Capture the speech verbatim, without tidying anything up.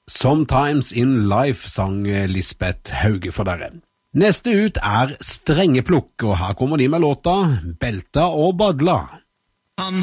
Sometimes in Life sang Lisbeth Hauge for dere. Neste ut er Strengeplukk, og her kommer de med låta Belta og Badla. Han